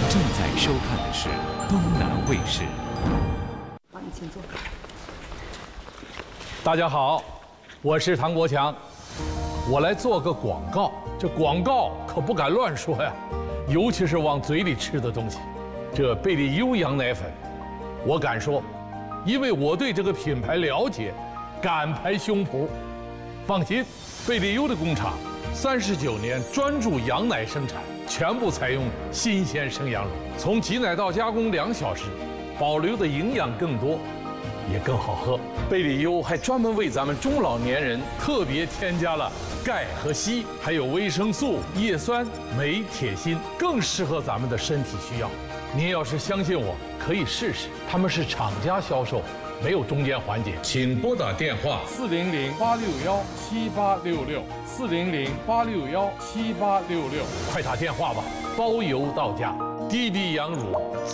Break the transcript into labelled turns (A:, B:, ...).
A: 正在收看的是东南卫视。
B: 好，你请坐。
C: 大家好，我是唐国强，我来做个广告。这广告可不敢乱说呀，尤其是往嘴里吃的东西。这贝利优羊奶粉，我敢说，因为我对这个品牌了解，敢拍胸脯。放心，贝利优的工厂39年专注羊奶生产，全部采用新鲜生羊乳，从挤奶到加工2小时，保留的营养更多，也更好喝。贝利优还专门为咱们中老年人特别添加了钙和硒，还有维生素、叶酸、镁、铁、锌，更适合咱们的身体需要。您要是相信我，可以试试。他们是厂家销售，没有中间环节。请拨打电话400-861-7866，400-861-7866，快打电话吧，包邮到家。滴滴羊乳。